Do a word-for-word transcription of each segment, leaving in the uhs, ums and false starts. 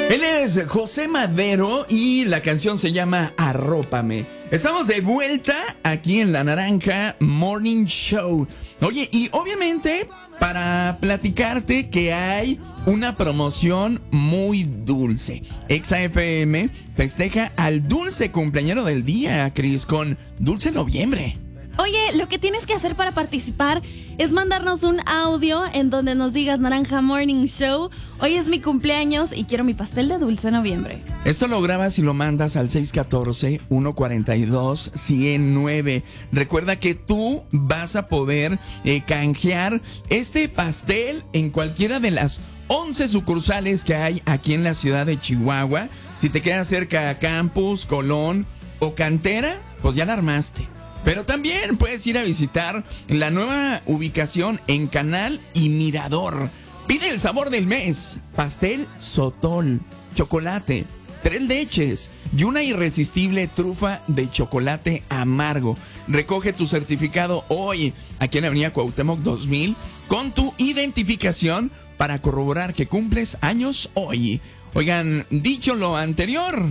Él es José Madero y la canción se llama Arrópame. Estamos de vuelta aquí en La Naranja Morning Show. Oye, y obviamente para platicarte que hay una promoción muy dulce. Exa F M festeja al dulce cumpleañero del día, Cris, con Dulce Noviembre. Oye, lo que tienes que hacer para participar es mandarnos un audio en donde nos digas Naranja Morning Show. Hoy es mi cumpleaños y quiero mi pastel de Dulce Noviembre. Esto lo grabas y lo mandas al seis uno cuatro, uno cuatro dos, uno cero nueve. Recuerda que tú vas a poder eh, canjear este pastel en cualquiera de las once sucursales que hay aquí en la ciudad de Chihuahua. Si te queda cerca a Campus, Colón o Cantera, pues ya la armaste. Pero también puedes ir a visitar la nueva ubicación en Canal y Mirador. Pide el sabor del mes: pastel Sotol, chocolate, tres leches y una irresistible trufa de chocolate amargo. Recoge tu certificado hoy aquí en Avenida Cuauhtémoc dos mil con tu identificación para corroborar que cumples años hoy. Oigan, dicho lo anterior,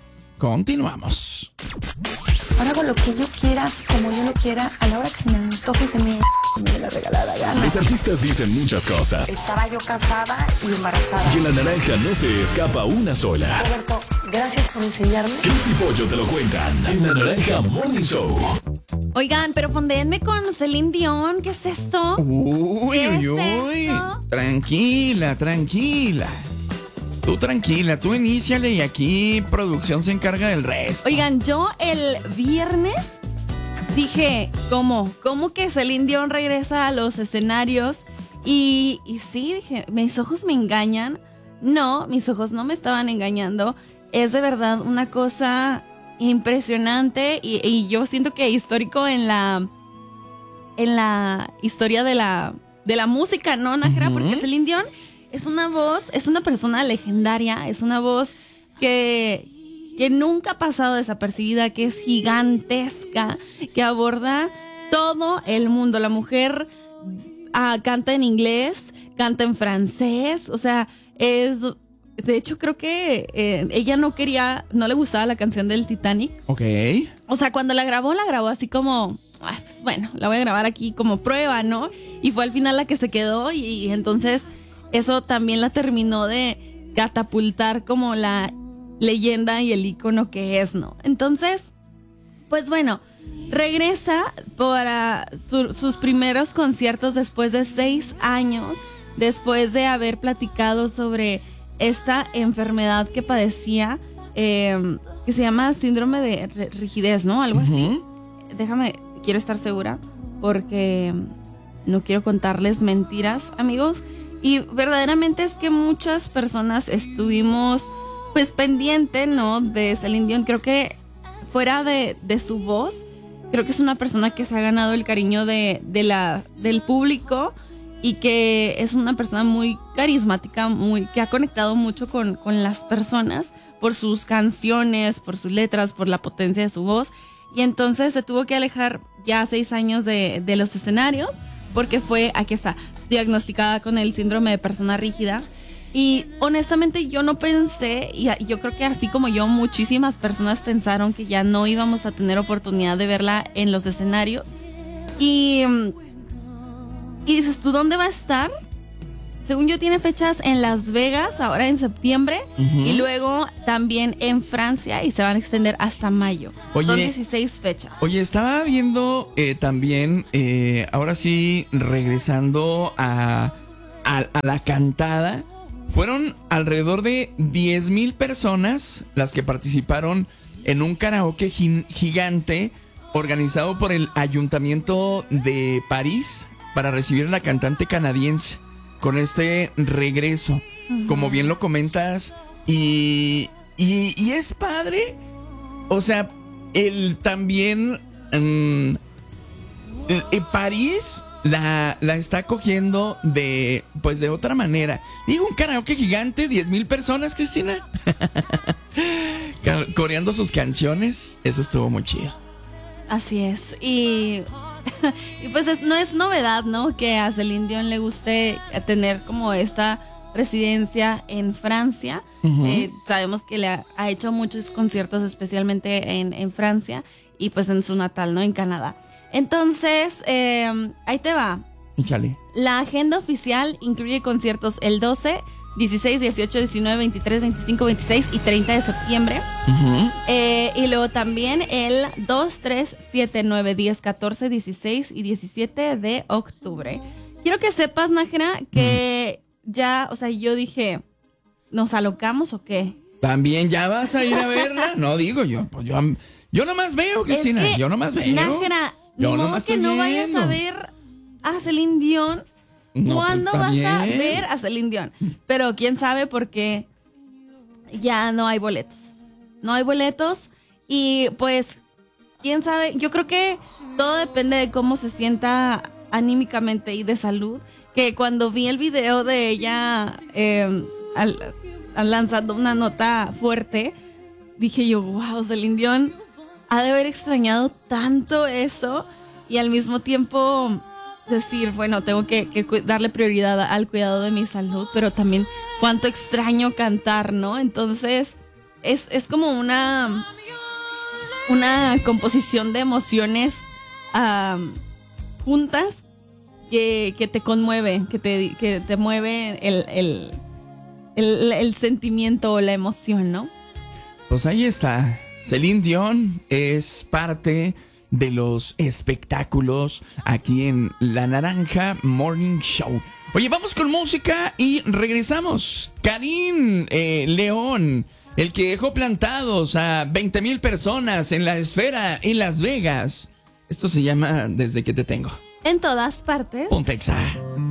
continuamos. Ahora hago lo que yo quiera, como yo lo quiera, a la hora que se me antoje y se me, me dé la regalada gana. Los artistas dicen muchas cosas. Estaba yo casada y embarazada. Y en La Naranja no se escapa una sola. Roberto, gracias por enseñarme. Cris y Pollo te lo cuentan en La Naranja Morning Show. Oigan, pero fondéenme con Celine Dion. ¿Qué es esto? Uy, ¿Qué uy, es uy. esto? Tranquila, tranquila. Tú tranquila, tú iníciale y aquí producción se encarga del resto. Oigan, yo el viernes dije, ¿cómo? ¿Cómo que Celine Dion regresa a los escenarios? Y, y sí, dije, ¿mis ojos me engañan? No, mis ojos no me estaban engañando. Es de verdad una cosa impresionante y, y yo siento que histórico en la, en la historia de la, de la música, ¿no, Nájera? Uh-huh. Porque Celine Dion es una voz, es una persona legendaria, es una voz que, que nunca ha pasado desapercibida, que es gigantesca, que aborda todo el mundo. La mujer ah, canta en inglés, canta en francés, o sea, es... De hecho, creo que eh, ella no quería, no le gustaba la canción del Titanic. Ok. O sea, cuando la grabó, la grabó así como, ah, pues, bueno, la voy a grabar aquí como prueba, ¿no? Y fue al final la que se quedó y, y entonces... Eso también la terminó de catapultar como la leyenda y el ícono que es, ¿no? Entonces, pues bueno, regresa para su, sus primeros conciertos después de seis años, después de haber platicado sobre esta enfermedad que padecía, eh, que se llama síndrome de rigidez, ¿no? Algo así. Uh-huh. Déjame, quiero estar segura, porque no quiero contarles mentiras, amigos. Y verdaderamente es que muchas personas estuvimos pues pendiente, ¿no? De Celine Dion. Creo que fuera de, de su voz, creo que es una persona que se ha ganado el cariño de, de la, del público y que es una persona muy carismática, muy, que ha conectado mucho con, con las personas por sus canciones, por sus letras, por la potencia de su voz. Y entonces se tuvo que alejar ya seis años de, de los escenarios porque fue, aquí está, diagnosticada con el síndrome de persona rígida. Y honestamente yo no pensé, y yo creo que así como yo, muchísimas personas pensaron que ya no íbamos a tener oportunidad de verla en los escenarios. Y, y dices, ¿tú dónde va a estar? Según yo tiene fechas en Las Vegas, ahora en septiembre, uh-huh. y luego también en Francia y se van a extender hasta mayo. Oye, son dieciséis fechas. Oye, estaba viendo eh, también, eh, ahora sí, regresando a, a, a la cantada, fueron alrededor de diez mil personas las que participaron en un karaoke gi- gigante organizado por el Ayuntamiento de París para recibir a la cantante canadiense con este regreso, uh-huh. como bien lo comentas, y, y, y es padre, o sea, el también, um, el, el París la, la está cogiendo de, pues de otra manera. Digo, un karaoke gigante, diez mil personas, Cristina, coreando sus canciones, eso estuvo muy chido. Así es, y... y pues es, no es novedad, ¿no? Que a Celine Dion le guste tener como esta residencia en Francia. Uh-huh. Eh, sabemos que le ha, ha hecho muchos conciertos, especialmente en, en Francia y pues en su natal, ¿no? En Canadá. Entonces, eh, ahí te va. Échale. La agenda oficial incluye conciertos el doce, dieciséis, dieciocho, diecinueve, veintitrés, veinticinco, veintiséis y treinta de septiembre. Uh-huh. Eh, y luego también el dos, tres, siete, nueve, diez, catorce, dieciséis y diecisiete de octubre. Quiero que sepas, Nájera, que uh-huh. ya, o sea, yo dije, ¿nos alocamos o qué? ¿También ya vas a ir a verla? No, digo yo, pues yo, yo nomás veo, Cristina, es que, yo nomás veo. Nájera, yo ni modo nomás que estoy no vayas viendo. a ver a Celine Dion. No, ¿Cuándo pues, vas está a bien. ver a Celine Dion? Pero quién sabe porque ya no hay boletos. No hay boletos y pues quién sabe. Yo creo que todo depende de cómo se sienta anímicamente y de salud. Que cuando vi el video de ella eh, al, al lanzando una nota fuerte, dije yo, wow, Celine Dion ha de haber extrañado tanto eso y al mismo tiempo decir, bueno, tengo que, que darle prioridad al cuidado de mi salud, pero también cuánto extraño cantar, ¿no? Entonces, es, es como una, una composición de emociones um, juntas que, que te conmueve, que te, que te mueve el, el, el, el sentimiento o la emoción, ¿no? Pues ahí está. Celine Dion es parte de los espectáculos aquí en La Naranja Morning Show. Oye, vamos con música y regresamos. Karim eh, León, el que dejó plantados a veinte mil personas en la esfera en Las Vegas. Esto se llama Desde que te tengo. En todas partes. Pontexa.